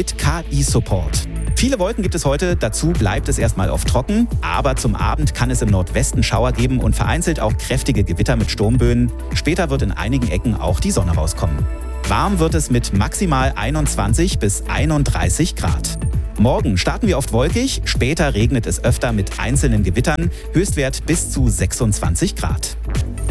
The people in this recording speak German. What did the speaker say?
mit KI-Support. Viele Wolken gibt es heute, dazu bleibt es erstmal oft trocken, aber zum Abend kann es im Nordwesten Schauer geben und vereinzelt auch kräftige Gewitter mit Sturmböen. Später wird in einigen Ecken auch die Sonne rauskommen. Warm wird es mit maximal 21 bis 31 Grad. Morgen starten wir oft wolkig, später regnet es öfter mit einzelnen Gewittern, Höchstwert bis zu 26 Grad.